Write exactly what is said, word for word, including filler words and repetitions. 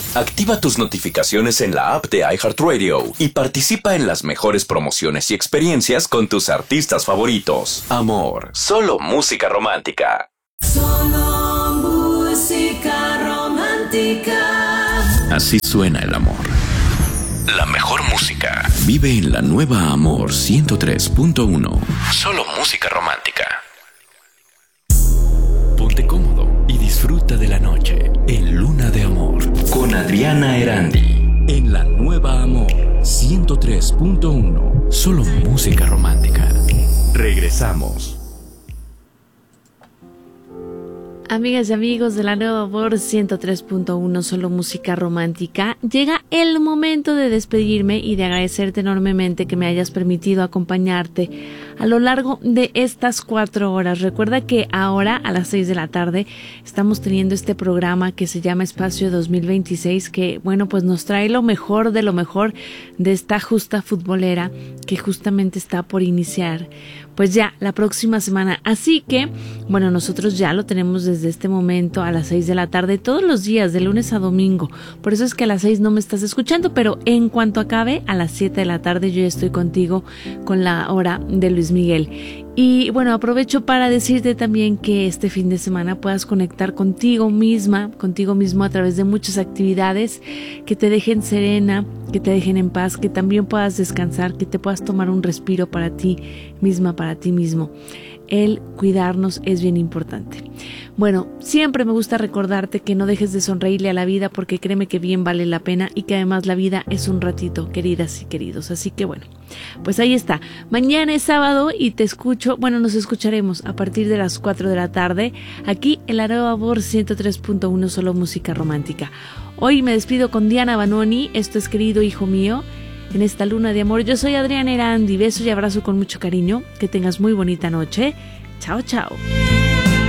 Activa tus notificaciones en la app de iHeartRadio y participa en las mejores promociones y experiencias con tus artistas favoritos. Amor, solo música romántica. Solo música romántica. Así suena el amor. La mejor música vive en la nueva Amor ciento tres punto uno. Solo música romántica. Ponte cómodo y disfruta de la noche en Luna de Amor con Adriana Erandi en la nueva Amor ciento tres punto uno. Solo música romántica. Regresamos. Amigas y amigos de la Nueva Amor ciento tres punto uno, solo música romántica, llega el momento de despedirme y de agradecerte enormemente que me hayas permitido acompañarte a lo largo de estas cuatro horas. Recuerda que ahora a las seis de la tarde estamos teniendo este programa que se llama Espacio dos mil veintiséis, que bueno, pues nos trae lo mejor de lo mejor de esta justa futbolera que justamente está por iniciar pues ya la próxima semana. Así que bueno, nosotros ya lo tenemos desde este momento a las seis de la tarde todos los días, de lunes a domingo. Por eso es que a las seis no me estás escuchando, pero en cuanto acabe a las siete de la tarde yo ya estoy contigo con la hora de Luis Miguel. Y bueno, aprovecho para decirte también que este fin de semana puedas conectar contigo misma, contigo mismo a través de muchas actividades que te dejen serena, que te dejen en paz, que también puedas descansar, que te puedas tomar un respiro para ti misma, para ti mismo. El cuidarnos es bien importante. Bueno, siempre me gusta recordarte que no dejes de sonreírle a la vida, porque créeme que bien vale la pena y que además la vida es un ratito, queridas y queridos. Así que bueno, pues ahí está. Mañana es sábado y te escucho, bueno, nos escucharemos a partir de las cuatro de la tarde aquí en la Nueva Amor ciento tres punto uno, solo música romántica. Hoy me despido con Diana Banoni. Esto es Querido Hijo Mío. En esta luna de amor, yo soy Adriana Erandi. Beso y abrazo con mucho cariño. Que tengas muy bonita noche. Chao, chao.